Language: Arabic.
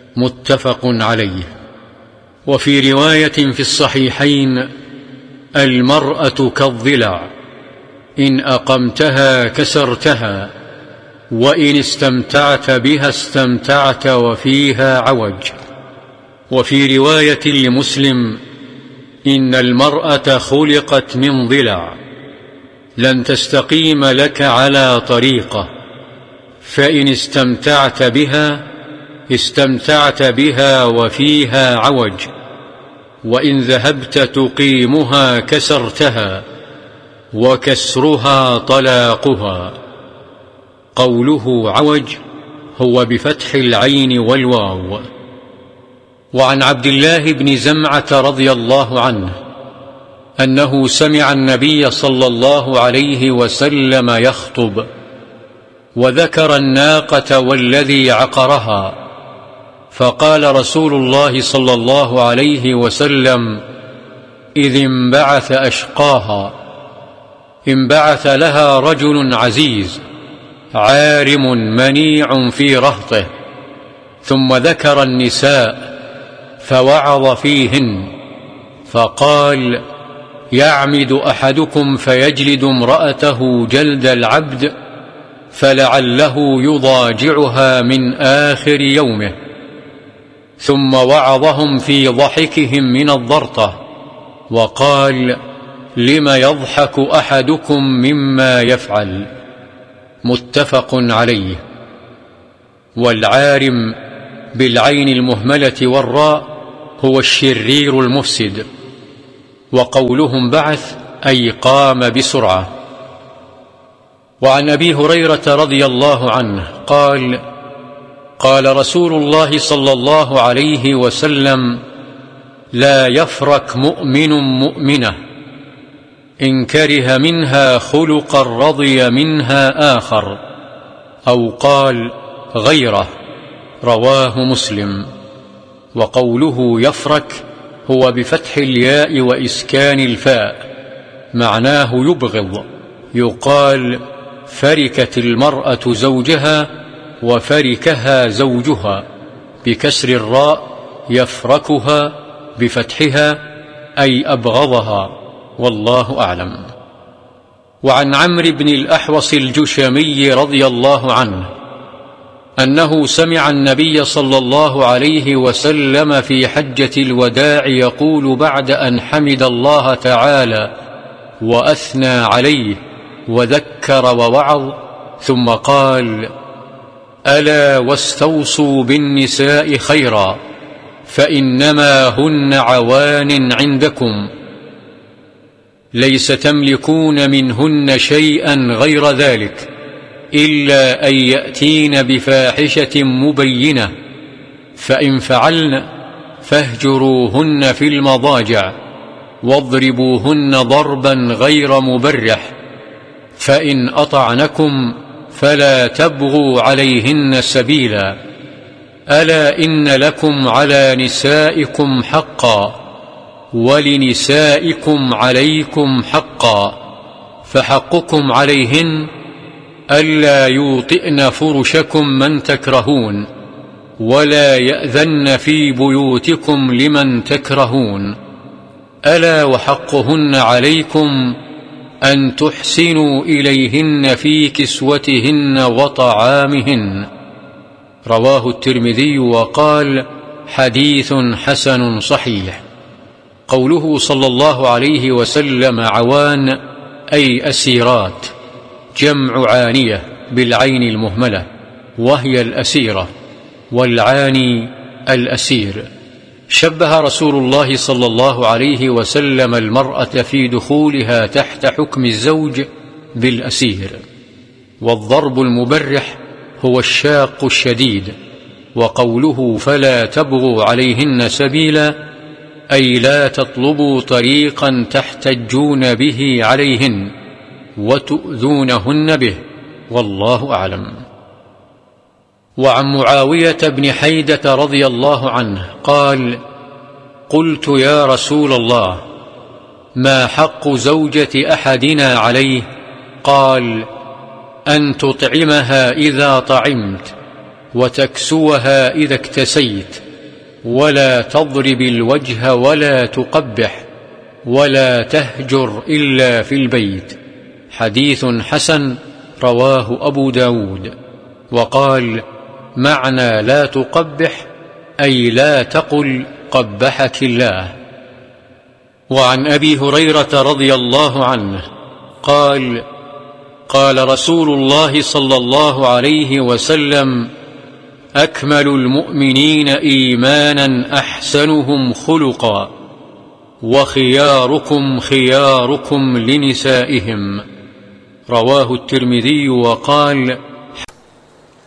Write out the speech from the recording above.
متفق عليه. وفي رواية في الصحيحين: المرأة كالضلع، إن أقمتها كسرتها، وإن استمتعت بها استمتعت وفيها عوج. وفي رواية لمسلم: إن المرأة خلقت من ضلع، لن تستقيم لك على طريقة، فإن استمتعت بها استمتعت بها وفيها عوج، وإن ذهبت تقيمها كسرتها، وكسرها طلاقها. قوله عوج هو بفتح العين والواو. وعن عبد الله بن زمعة رضي الله عنه أنه سمع النبي صلى الله عليه وسلم يخطب، وذكر الناقة والذي عقرها، فقال رسول الله صلى الله عليه وسلم: إذ انبعث أشقاها، انبعث لها رجل عزيز عارم منيع في رهطه. ثم ذكر النساء فوعظ فيهن، فقال: يعمد أحدكم فيجلد امرأته جلد العبد، فلعله يضاجعها من آخر يومه. ثم وعظهم في ضحكهم من الضرطة، وقال: لم يضحك أحدكم مما يفعل. متفق عليه. والعارم بالعين المهملة والراء هو الشرير المفسد. وقولهم بعث أي قام بسرعة. وعن أبي هريرة رضي الله عنه قال: قال رسول الله صلى الله عليه وسلم: لا يفرك مؤمن مؤمنة، إن كره منها خلقا رضي منها آخر، أو قال غيره. رواه مسلم. وقوله يفرك هو بفتح الياء وإسكان الفاء، معناه يبغض. يقال: فركت المرأة زوجها وفركها زوجها، بكسر الراء يفركها، بفتحها أي أبغضها. والله أعلم. وعن عمرو بن الأحوص الجشمي رضي الله عنه أنه سمع النبي صلى الله عليه وسلم في حجة الوداع يقول بعد أن حمد الله تعالى وأثنى عليه وذكر ووعظ، ثم قال: ألا واستوصوا بالنساء خيرا، فإنما هن عوان عندكم، ليس تملكون منهن شيئا غير ذلك، إلا أن يأتين بفاحشة مبينة، فإن فعلن فاهجروهن في المضاجع، واضربوهن ضربا غير مبرح، فإن أطعنكم فلا تبغوا عليهن سبيلا، ألا إن لكم على نسائكم حقا، ولنسائكم عليكم حقا، فحقكم عليهن ألا يوطئن فرشكم من تكرهون، ولا يأذن في بيوتكم لمن تكرهون، ألا وحقهن عليكم أن تحسنوا إليهن في كسوتهن وطعامهن. رواه الترمذي وقال: حديث حسن صحيح. قوله صلى الله عليه وسلم عوان أي أسيرات، جمع عانية بالعين المهملة، وهي الأسيرة، والعاني الأسير. شبه رسول الله صلى الله عليه وسلم المرأة في دخولها تحت حكم الزوج بالأسير. والضرب المبرح هو الشاق الشديد. وقوله فلا تبغوا عليهن سبيلا أي لا تطلبوا طريقا تحتجون به عليهن وتؤذونهن به. والله أعلم. وعن معاوية بن حيدة رضي الله عنه قال: قلت يا رسول الله، ما حق زوجة أحدنا عليه؟ قال: أن تطعمها إذا طعمت، وتكسوها إذا اكتسيت، ولا تضرب الوجه ولا تقبح، ولا تهجر إلا في البيت. حديث حسن رواه أبو داود. وقال: معنى لا تقبح أي لا تقل قبحك الله. وعن أبي هريرة رضي الله عنه قال: قال رسول الله صلى الله عليه وسلم: أكمل المؤمنين إيمانا أحسنهم خلقا، وخياركم خياركم لنسائهم. رواه الترمذي وقال: